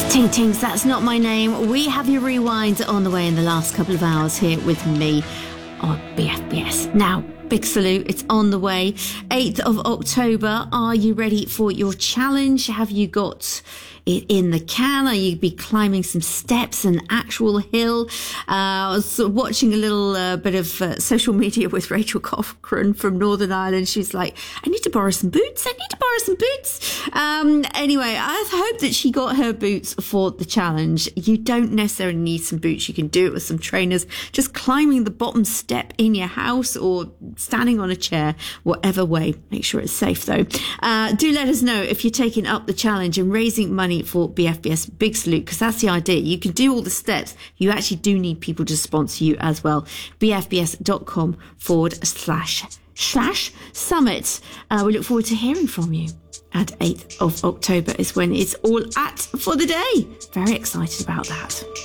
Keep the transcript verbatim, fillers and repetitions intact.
Ting Tings, that's not my name. We have your rewind on the way in the last couple of hours here with me on B F B S. Now, big salute, it's on the way. eighth of October, are you ready for your challenge? Have you got it in the can? Are you be climbing some steps, an actual hill? Uh, I was watching a little uh, bit of uh, social media with Rachel Cochrane from Northern Ireland. She's like, I need to borrow some boots. I need to borrow some boots. Um, anyway, I hope that she got her boots for the challenge. You don't necessarily need some boots. You can do it with some trainers, just climbing the bottom step in your house or standing on a chair, whatever way. Make sure it's safe though. Uh, do let us know if you're taking up the challenge and raising money for B F B S. Big salute, because that's the idea. You can do all the steps. You actually do need people to sponsor you as well. bfbs.com forward slash slash summit. Uh, we look forward to hearing from you. And eighth of October is when it's all at for the day. Very excited about that.